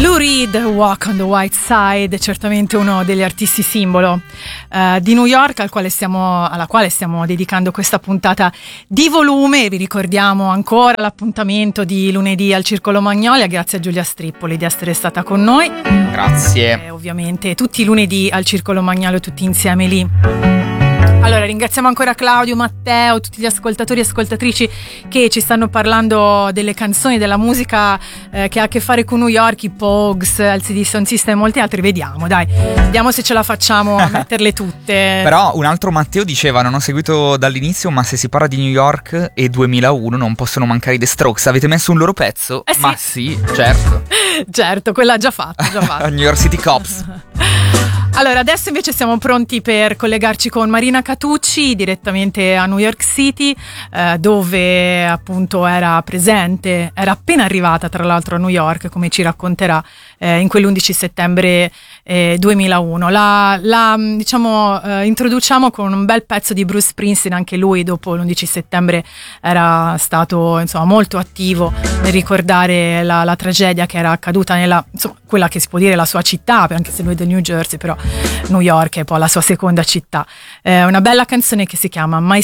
Lou Reed, Walk on the White Side, certamente uno degli artisti simbolo di New York alla quale stiamo dedicando questa puntata di volume. Vi ricordiamo ancora l'appuntamento di lunedì al Circolo Magnolia. Grazie a Giulia Strippoli di essere stata con noi. Grazie. Ovviamente tutti i lunedì al Circolo Magnolia, tutti insieme lì. Allora, ringraziamo ancora Claudio, Matteo, tutti gli ascoltatori e ascoltatrici che ci stanno parlando delle canzoni, della musica che ha a che fare con New York, i Pogues, LCD Sound System e molti altri. Vediamo se ce la facciamo a metterle tutte. Però un altro Matteo diceva: non ho seguito dall'inizio, ma se si parla di New York e 2001 non possono mancare i The Strokes. Avete messo un loro pezzo? Sì. Ma sì, certo. Certo, quella già fatta. New York City Cops. Allora, adesso invece siamo pronti per collegarci con Marina Catucci direttamente a New York City, dove appunto era presente, era appena arrivata tra l'altro a New York, come ci racconterà, in quell'11 settembre 2001. Introduciamo con un bel pezzo di Bruce Springsteen. Anche lui dopo l'11 settembre era stato molto attivo nel ricordare la tragedia che era accaduta nella, quella che si può dire la sua città, anche se lui è del New Jersey, però New York è poi la sua seconda città. Una bella canzone che si chiama My